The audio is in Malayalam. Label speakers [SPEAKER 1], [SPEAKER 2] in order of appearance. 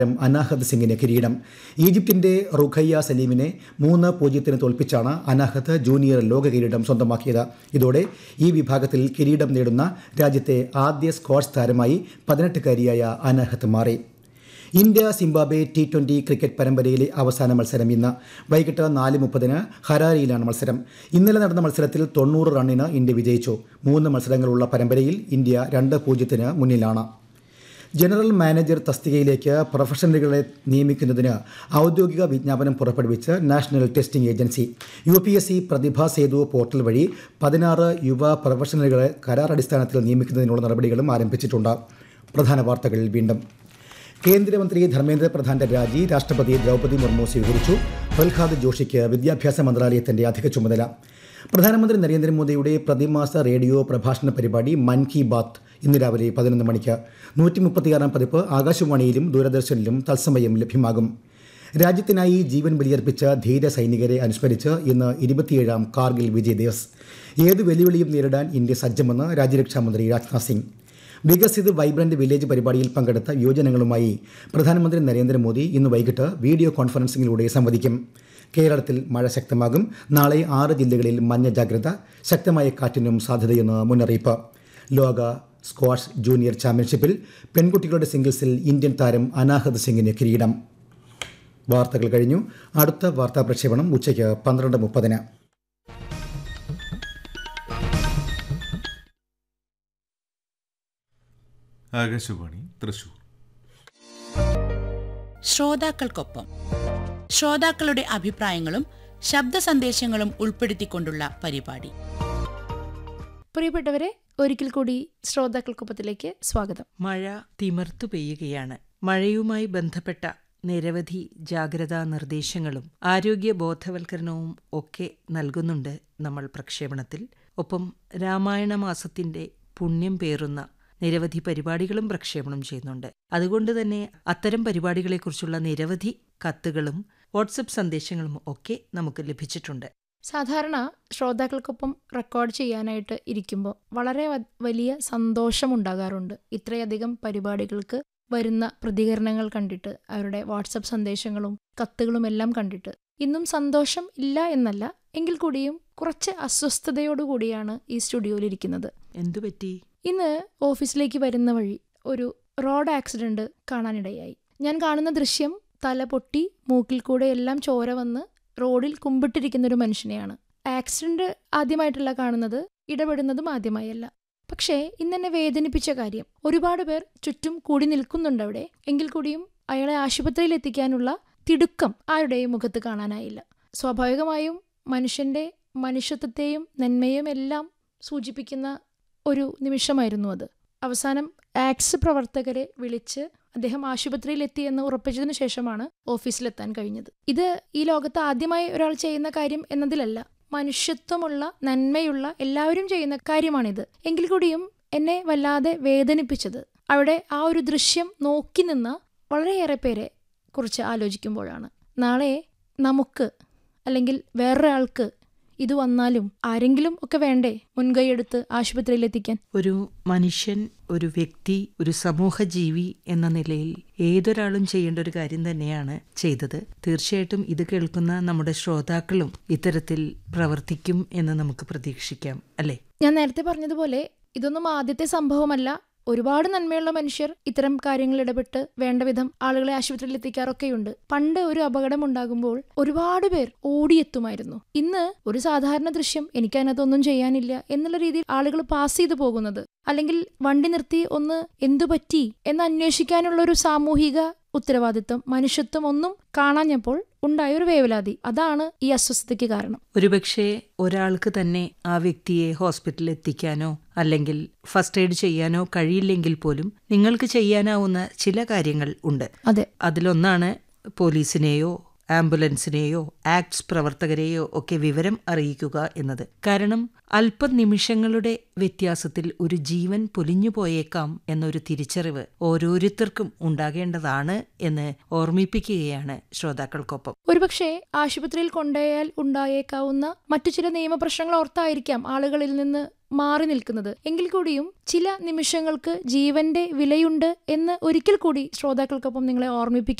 [SPEAKER 1] അനാഹത് സിംഗിന് കിരീടം. ഈജിപ്തിന്റെ റുഖയ്യ സലീമിനെ 3-0 തോൽപ്പിച്ചാണ് അനാഹത് ജൂനിയർ ലോക കിരീടം സ്വന്തമാക്കിയത്. ഇതോടെ ഈ വിഭാഗത്തിൽ കിരീടം നേടുന്ന രാജ്യത്തെ ആദ്യ സ്ക്വാഷ് താരമായി 18-കാരിയായ അനാഹത് മാറി. ഇന്ത്യ സിംബാബ്വെ T20 ക്രിക്കറ്റ് പരമ്പരയിലെ അവസാന മത്സരം ഇന്ന് വൈകിട്ട് 4:30 ഹരാരിയിലാണ് മത്സരം. ഇന്നലെ നടന്ന മത്സരത്തിൽ 90 റണ്ണിന് ഇന്ത്യ വിജയിച്ചു. 3 മത്സരങ്ങളുള്ള പരമ്പരയിൽ ഇന്ത്യ 2-0 മുന്നിലാണ്. ജനറൽ മാനേജർ തസ്തികയിലേക്ക് പ്രൊഫഷണലുകളെ നിയമിക്കുന്നതിന് ഔദ്യോഗിക വിജ്ഞാപനം പുറപ്പെടുവിച്ച് നാഷണൽ ടെസ്റ്റിംഗ് ഏജൻസി. UPSC പ്രതിഭാ സേതു പോർട്ടൽ വഴി 16 യുവ പ്രൊഫഷണലുകളെ കരാറടിസ്ഥാനത്തിൽ നിയമിക്കുന്നതിനുള്ള നടപടികളും ആരംഭിച്ചിട്ടുണ്ട്. പ്രധാന വാർത്തകൾ വീണ്ടും. കേന്ദ്രമന്ത്രി ധർമ്മേന്ദ്ര പ്രധാന്റെ രാജി രാഷ്ട്രപതി ദ്രൗപദി മുർമു സ്വീകരിച്ചു. പ്രഹ്ലാദ് ജോഷിക്ക് വിദ്യാഭ്യാസ മന്ത്രാലയത്തിന്റെ അധിക ചുമതല. പ്രധാനമന്ത്രി നരേന്ദ്രമോദിയുടെ പ്രതിമാസ റേഡിയോ പ്രഭാഷണ പരിപാടി മൻ കി ബാത്ത് ഇന്ന് രാവിലെ 11 മണിക്ക് 136ാം പതിപ്പ് ആകാശവാണിയിലും ദൂരദർശനിലും തത്സമയം ലഭ്യമാകും. രാജ്യത്തിനായി ജീവൻ ബലിയർപ്പിച്ച ധീര സൈനികരെ അനുസ്മരിച്ച് ഇന്ന് 27ാം കാർഗിൽ വിജയ് ദിവസ്. ഏത് വെല്ലുവിളിയും നേരിടാൻ ഇന്ത്യ സജ്ജമെന്ന് രാജ്യരക്ഷാമന്ത്രി രാജ്നാഥ് സിംഗ്. വികസിത് വൈബ്രന്റ് വില്ലേജ് പരിപാടിയിൽ പങ്കെടുത്ത യുവജനങ്ങളുമായി പ്രധാനമന്ത്രി നരേന്ദ്രമോദി ഇന്ന് വൈകിട്ട് വീഡിയോ കോൺഫറൻസിംഗിലൂടെ സംവദിക്കും. കേരളത്തിൽ മഴ ശക്തമാകും. നാളെ 6 ജില്ലകളിൽ മഞ്ഞ ജാഗ്രത. ശക്തമായ കാറ്റിനും സാധ്യതയെന്ന് മുന്നറിയിപ്പ്. ലോക സ്ക്വാഷ് ജൂനിയർ ചാമ്പ്യൻഷിപ്പിൽ പെൺകുട്ടികളുടെ സിംഗിൾസിൽ ഇന്ത്യൻ താരം അനാഹത് സിംഗിന് കിരീടം. വാർത്തകൾ കഴിഞ്ഞു. അടുത്ത വാർത്താ പ്രക്ഷേപണം ഉച്ചയ്ക്ക് 12:30.
[SPEAKER 2] ആകാശവാണി തൃശൂർ.
[SPEAKER 3] ശ്രോതാക്കൾക്കൊപ്പം ശ്രോതാക്കളുടെ അഭിപ്രായങ്ങളും ശബ്ദ സന്ദേശങ്ങളും ഉൾപ്പെടുത്തിക്കൊണ്ടുള്ള പരിപാടി.
[SPEAKER 4] പ്രിയപ്പെട്ടവരെ, ഒരിക്കൽ കൂടി ശ്രോതാക്കൾക്കൊപ്പത്തിലേക്ക് സ്വാഗതം.
[SPEAKER 5] മഴ തിമിർത്തു പെയ്യുകയാണ്. മഴയുമായി ബന്ധപ്പെട്ട നിരവധി ജാഗ്രതാ നിർദ്ദേശങ്ങളും ആരോഗ്യ ബോധവൽക്കരണവും ഒക്കെ നൽകുന്നുണ്ട് നമ്മൾ പ്രക്ഷേപണത്തിൽ. ഒപ്പം രാമായണ മാസത്തിന്റെ പുണ്യം പേറുന്ന നിരവധി പരിപാടികളും പ്രക്ഷേപണം ചെയ്യുന്നുണ്ട്. അതുകൊണ്ട് തന്നെ അത്തരം പരിപാടികളെക്കുറിച്ചുള്ള നിരവധി കത്തുകളും വാട്സപ്പ് സന്ദേശങ്ങളും ഒക്കെ നമുക്ക് ലഭിച്ചിട്ടുണ്ട്.
[SPEAKER 4] സാധാരണ ശ്രോതാക്കൾക്കൊപ്പം റെക്കോർഡ് ചെയ്യാനായിട്ട് ഇരിക്കുമ്പോൾ വളരെ വലിയ സന്തോഷമുണ്ടാകാറുണ്ട്. ഇത്രയധികം പരിപാടികൾക്ക് വരുന്ന പ്രതികരണങ്ങൾ കണ്ടിട്ട്, അവരുടെ വാട്സപ്പ് സന്ദേശങ്ങളും കത്തുകളും എല്ലാം കണ്ടിട്ട് ഇന്നും സന്തോഷം ഇല്ല എന്നല്ല, എങ്കിൽ കൂടിയും കുറച്ച് അസ്വസ്ഥതയോടുകൂടിയാണ് ഈ സ്റ്റുഡിയോയിലിരിക്കുന്നത്.
[SPEAKER 5] എന്തുപറ്റി?
[SPEAKER 4] ഇന്ന് ഓഫീസിലേക്ക് വരുന്ന വഴി ഒരു റോഡ് ആക്സിഡന്റ് കാണാനിടയായി. ഞാൻ കാണുന്ന ദൃശ്യം തല പൊട്ടി മൂക്കിൽ കൂടെ എല്ലാം ചോര വന്ന് റോഡിൽ കുമ്പിട്ടിരിക്കുന്ന ഒരു മനുഷ്യനെയാണ്. ആക്സിഡന്റ് ആദ്യമായിട്ടല്ല കാണുന്നത്, ഇടപെടുന്നതും ആദ്യമായല്ല. പക്ഷേ ഇന്നെന്നെ വേദനിപ്പിച്ച കാര്യം, ഒരുപാട് പേർ ചുറ്റും കൂടി നിൽക്കുന്നുണ്ട് അവിടെ, എങ്കിൽ കൂടിയും അയാളെ ആശുപത്രിയിൽ എത്തിക്കാനുള്ള തിടുക്കം ആരുടെയും മുഖത്ത് കാണാനായില്ല. സ്വാഭാവികമായും മനുഷ്യന്റെ മനുഷ്യത്വത്തെയും നന്മയും എല്ലാം സൂചിപ്പിക്കുന്ന ഒരു നിമിഷമായിരുന്നു അത്. അവസാനം ആക്സ് പ്രവർത്തകരെ വിളിച്ച് അദ്ദേഹം ആശുപത്രിയിൽ എത്തി എന്ന് ഉറപ്പിച്ചതിനു ശേഷമാണ് ഓഫീസിലെത്താൻ കഴിഞ്ഞത്. ഇത് ഈ ലോകത്ത് ആദ്യമായി ഒരാൾ ചെയ്യുന്ന കാര്യം എന്നതിലല്ല, മനുഷ്യത്വമുള്ള നന്മയുള്ള എല്ലാവരും ചെയ്യുന്ന കാര്യമാണിത്. എങ്കിൽ കൂടിയും എന്നെ വല്ലാതെ വേദനിപ്പിച്ചത് അവിടെ ആ ഒരു ദൃശ്യം നോക്കി നിന്ന വളരെയേറെ പേരെ കുറിച്ച് ആലോചിക്കുമ്പോഴാണ്. നാളെ നമുക്ക് അല്ലെങ്കിൽ വേറൊരാൾക്ക് ഇത് വന്നാലും ആരെങ്കിലും ഒക്കെ വേണ്ടേ മുൻകൈയെടുത്ത് ആശുപത്രിയിൽ എത്തിക്കാൻ?
[SPEAKER 5] ഒരു മനുഷ്യൻ, ഒരു വ്യക്തി, ഒരു സമൂഹ ജീവി എന്ന നിലയിൽ ഏതൊരാളും ചെയ്യേണ്ട ഒരു കാര്യം തന്നെയാണ് ചെയ്തത്. തീർച്ചയായിട്ടും ഇത് കേൾക്കുന്ന നമ്മുടെ ശ്രോതാക്കളും ഇത്തരത്തിൽ പ്രവർത്തിക്കും എന്ന് നമുക്ക് പ്രതീക്ഷിക്കാം, അല്ലേ?
[SPEAKER 4] ഞാൻ നേരത്തെ പറഞ്ഞതുപോലെ ഇതൊന്നും ആദ്യത്തെ സംഭവമല്ല. ഒരുപാട് നന്മയുള്ള മനുഷ്യർ ഇത്തരം കാര്യങ്ങളിൽ ഇടപെട്ട് വേണ്ട വിധം ആളുകളെ ആശുപത്രിയിൽ എത്തിക്കാറൊക്കെയുണ്ട്. പണ്ട് ഒരു അപകടം ഉണ്ടാകുമ്പോൾ ഒരുപാട് പേർ ഓടിയെത്തുമായിരുന്നു. ഇന്ന് ഒരു സാധാരണ ദൃശ്യം, എനിക്കതിനകത്തൊന്നും ചെയ്യാനില്ല എന്നുള്ള രീതിയിൽ ആളുകൾ പാസ് ചെയ്തു പോകുന്നത്, അല്ലെങ്കിൽ വണ്ടി നിർത്തി ഒന്ന് എന്തുപറ്റി എന്ന് അന്വേഷിക്കാനുള്ള ഒരു സാമൂഹിക ഉത്തരവാദിത്വം, മനുഷ്യത്വം ഒന്നും കാണാഞ്ഞപ്പോൾ ഉണ്ടായ ഒരു വേവലാതി, അതാണ് ഈ അസ്വസ്ഥതയ്ക്ക് കാരണം.
[SPEAKER 5] ഒരുപക്ഷെ ഒരാൾക്ക് തന്നെ ആ വ്യക്തിയെ ഹോസ്പിറ്റലിൽ എത്തിക്കാനോ അല്ലെങ്കിൽ ഫസ്റ്റ് എയ്ഡ് ചെയ്യാനോ കഴിയില്ലെങ്കിൽ പോലും നിങ്ങൾക്ക് ചെയ്യാനാവുന്ന ചില കാര്യങ്ങൾ ഉണ്ട്.
[SPEAKER 4] അതെ,
[SPEAKER 5] അതിലൊന്നാണ് പോലീസിനെയോ ആംബുലൻസിനെയോ ആക്ട്സ് പ്രവർത്തകരെയോ ഒക്കെ വിവരം അറിയിക്കുക എന്നത്. കാരണം അല്പനിമിഷങ്ങളുടെ വ്യത്യാസത്തിൽ ഒരു ജീവൻ പൊലിഞ്ഞു പോയേക്കാം എന്നൊരു തിരിച്ചറിവ് ഓരോരുത്തർക്കും ഉണ്ടാകേണ്ടതാണ് എന്ന് ഓർമ്മിപ്പിക്കുകയാണ് ശ്രോതാക്കൾക്കൊപ്പം.
[SPEAKER 4] ഒരുപക്ഷെ ആശുപത്രിയിൽ കൊണ്ടുപോയാൽ ഉണ്ടായേക്കാവുന്ന മറ്റു ചില നിയമപ്രശ്നങ്ങൾ ഓർത്തായിരിക്കാം ആളുകളിൽ നിന്ന് മാറി നിൽക്കുന്നത്. എങ്കിൽ കൂടിയും ചില നിമിഷങ്ങൾക്ക് ജീവന്റെ വിലയുണ്ട് എന്ന് ഒരിക്കൽ കൂടി ശ്രോതാക്കൾക്കൊപ്പം നിങ്ങളെ ഓർമ്മിപ്പിക്കും.